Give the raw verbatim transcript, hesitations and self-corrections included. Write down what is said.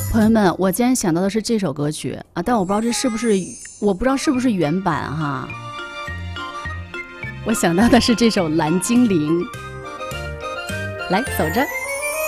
朋友们，我今天想到的是这首歌曲啊，但我不知道这是不是，我不知道是不是原版哈。我想到的是这首《蓝精灵》，来走着。